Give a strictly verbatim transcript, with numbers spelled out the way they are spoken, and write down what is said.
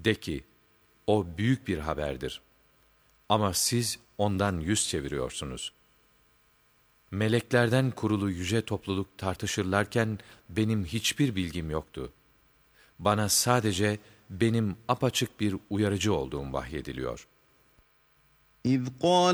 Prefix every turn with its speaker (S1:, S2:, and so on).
S1: De ki, o büyük bir haberdir. Ama siz ondan yüz çeviriyorsunuz. Meleklerden kurulu yüce topluluk tartışırlarken benim hiçbir bilgim yoktu. Bana sadece benim apaçık bir uyarıcı olduğum vahyediliyor.
S2: إذ قال